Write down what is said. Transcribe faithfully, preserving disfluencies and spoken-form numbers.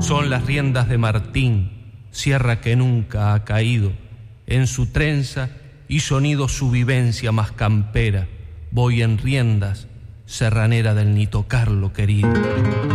Son las riendas de Martín, sierra que nunca ha caído. En su trenza y sonido su vivencia más campera. Voy en riendas, serranera del Nito Carlo querido.